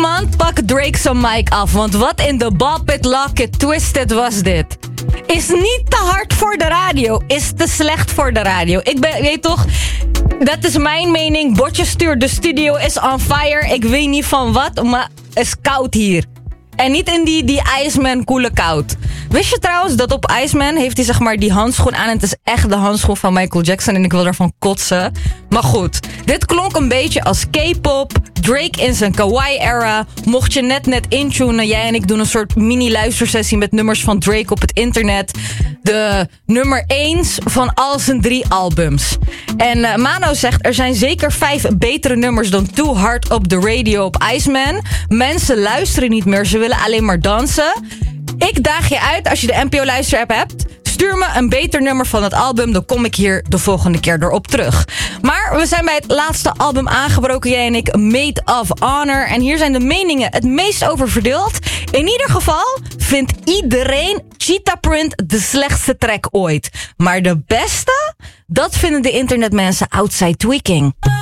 Iemand pak Drake zijn mic af, want wat in de Bop It, Lock It, Twist It was dit? Is niet te hard voor de radio, is te slecht voor de radio. Weet toch, dat is mijn mening. Botje stuurt, de studio is on fire. Ik weet niet van wat, maar het is koud hier. En niet in die Iceman koele koud. Wist je trouwens dat op Iceman heeft hij zeg maar die handschoen aan. En het is echt de handschoen van Michael Jackson. En ik wil daarvan kotsen. Maar goed, dit klonk een beetje als K-pop. Drake in zijn kawaii-era. Mocht je net intunen. Jij en ik doen een soort mini-luistersessie met nummers van Drake op het internet. De nummer 1 van al zijn 3 albums. En Mano zegt, er zijn zeker 5 betere nummers dan Too Hard op de radio op Iceman. Mensen luisteren niet meer, ze willen alleen maar dansen. Ik daag je uit, als je de NPO Luister-app hebt, stuur me een beter nummer van het album. Dan kom ik hier de volgende keer erop terug. Maar we zijn bij het laatste album aangebroken, jij en ik, Maid of Honor. En hier zijn de meningen het meest over verdeeld. In ieder geval vindt iedereen Cheetah Print de slechtste track ooit. Maar de beste, dat vinden de internetmensen Outside Tweaking.